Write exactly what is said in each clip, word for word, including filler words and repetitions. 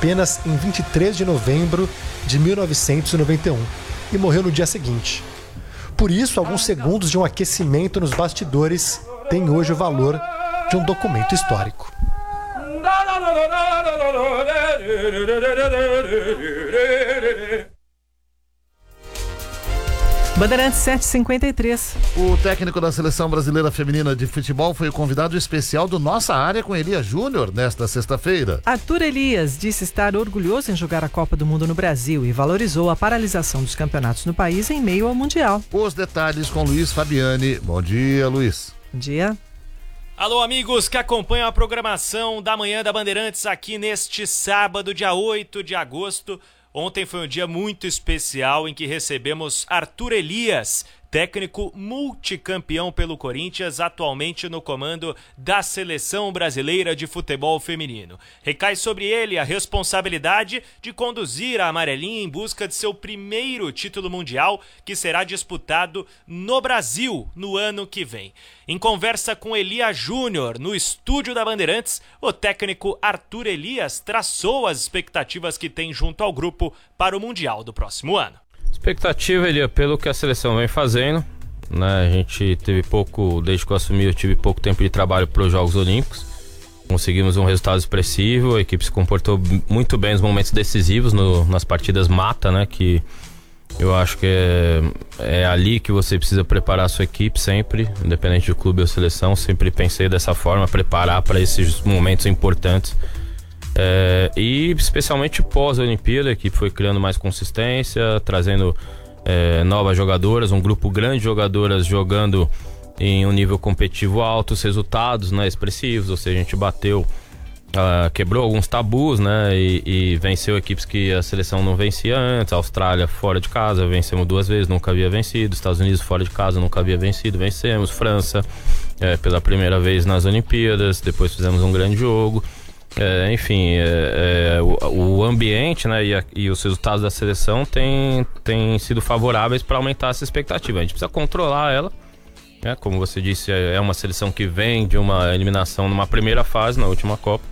apenas em vinte e três de novembro de mil novecentos e noventa e um e morreu no dia seguinte. Por isso, alguns segundos de um aquecimento nos bastidores têm hoje o valor de um documento histórico. Bandeirantes sete e cinquenta e três. O técnico da Seleção Brasileira Feminina de Futebol foi o convidado especial do Nossa Área com Elias Júnior nesta sexta-feira. Arthur Elias disse estar orgulhoso em jogar a Copa do Mundo no Brasil e valorizou a paralisação dos campeonatos no país em meio ao Mundial. Os detalhes com Luiz Fabiani. Bom dia, Luiz. Bom dia. Alô, amigos que acompanham a programação da Manhã da Bandeirantes aqui neste sábado, dia oito de agosto. Ontem foi um dia muito especial em que recebemos Arthur Elias, técnico multicampeão pelo Corinthians, atualmente no comando da Seleção Brasileira de Futebol Feminino. Recai sobre ele a responsabilidade de conduzir a amarelinha em busca de seu primeiro título mundial, que será disputado no Brasil no ano que vem. Em conversa com Elias Júnior, no estúdio da Bandeirantes, o técnico Arthur Elias traçou as expectativas que tem junto ao grupo para o Mundial do próximo ano. Expectativa, Elia, pelo que a seleção vem fazendo, né? A gente teve pouco, desde que eu assumi, eu tive pouco tempo de trabalho para os Jogos Olímpicos. Conseguimos um resultado expressivo, a equipe se comportou muito bem nos momentos decisivos, no, nas partidas mata, né? Que eu acho que é, é ali que você precisa preparar a sua equipe sempre, independente do clube ou seleção. Sempre pensei dessa forma, preparar para esses momentos importantes. É, e especialmente pós-Olimpíada, a equipe foi criando mais consistência, trazendo é, novas jogadoras, um grupo grande de jogadoras jogando em um nível competitivo alto, os resultados, né, expressivos, ou seja, a gente bateu, uh, quebrou alguns tabus, né, e, e venceu equipes que a seleção não vencia antes. A Austrália fora de casa, vencemos duas vezes, nunca havia vencido. Estados Unidos fora de casa, nunca havia vencido, vencemos. França, é, pela primeira vez nas Olimpíadas, depois fizemos um grande jogo. É, enfim, é, é, o, o ambiente, né, e, a, e os resultados da seleção têm tem sido favoráveis para aumentar essa expectativa. A gente precisa controlar ela, né, como você disse, é uma seleção que vem de uma eliminação numa primeira fase, na última Copa.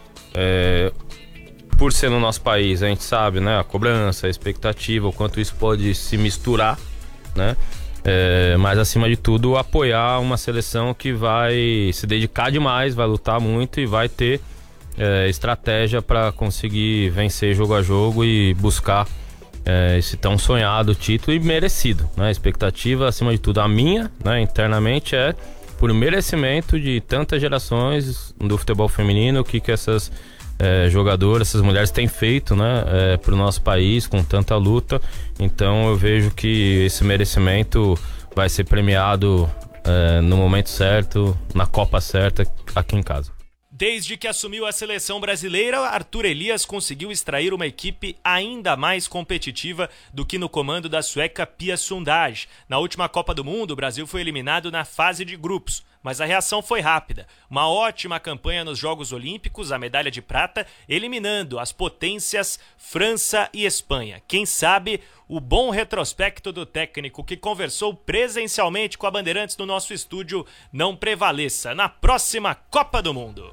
É, por ser no nosso país, a gente sabe, né, a cobrança, a expectativa, o quanto isso pode se misturar, né? É, mas acima de tudo, apoiar uma seleção que vai se dedicar demais, vai lutar muito e vai ter É, estratégia para conseguir vencer jogo a jogo e buscar é, esse tão sonhado título, e merecido, né? A expectativa, acima de tudo, a minha, né, internamente, é por merecimento de tantas gerações do futebol feminino, o que, que essas é, jogadoras, essas mulheres têm feito, né, é, para o nosso país com tanta luta. Então eu vejo que esse merecimento vai ser premiado é, no momento certo, na Copa certa, aqui em casa. Desde que assumiu a seleção brasileira, Arthur Elias conseguiu extrair uma equipe ainda mais competitiva do que no comando da sueca Pia Sundhage. Na última Copa do Mundo, o Brasil foi eliminado na fase de grupos, mas a reação foi rápida. Uma ótima campanha nos Jogos Olímpicos, a medalha de prata, eliminando as potências França e Espanha. Quem sabe o bom retrospecto do técnico que conversou presencialmente com a Bandeirantes no nosso estúdio não prevaleça na próxima Copa do Mundo.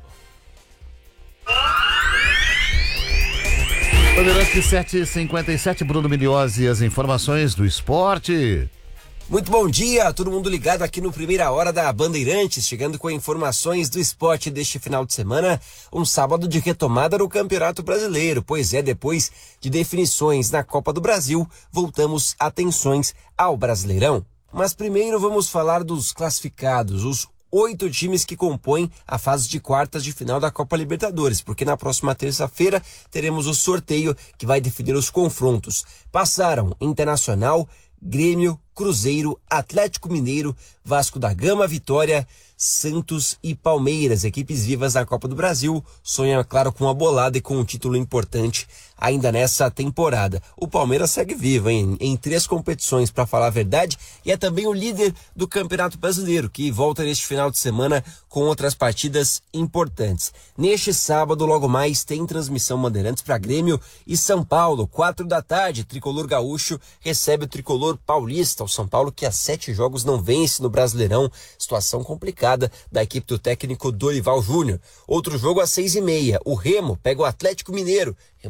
Bandeirantes sete e cinquenta e sete, Bruno Miliose, as informações do esporte. Muito bom dia, todo mundo ligado aqui no Primeira Hora da Bandeirantes, chegando com informações do esporte deste final de semana, um sábado de retomada no Campeonato Brasileiro. Pois é, depois de definições na Copa do Brasil, voltamos atenções ao Brasileirão. Mas primeiro vamos falar dos classificados, os oito times que compõem a fase de quartas de final da Copa Libertadores, porque na próxima terça-feira teremos o sorteio que vai definir os confrontos. Passaram Internacional, Grêmio, Cruzeiro, Atlético Mineiro, Vasco da Gama, Vitória, Santos e Palmeiras. Equipes vivas da Copa do Brasil sonham, é claro, com uma bolada e com um título importante ainda nessa temporada. O Palmeiras segue vivo, hein? Em três competições, para falar a verdade, e é também o líder do Campeonato Brasileiro, que volta neste final de semana com outras partidas importantes. Neste sábado, logo mais, tem transmissão Bandeirantes para Grêmio e São Paulo, quatro da tarde. Tricolor gaúcho recebe o Tricolor paulista. O São Paulo, que há sete jogos não vence no Brasileirão, situação complicada da equipe do técnico Dorival Júnior. Outro jogo às seis e meia, o Remo pega o Atlético Mineiro.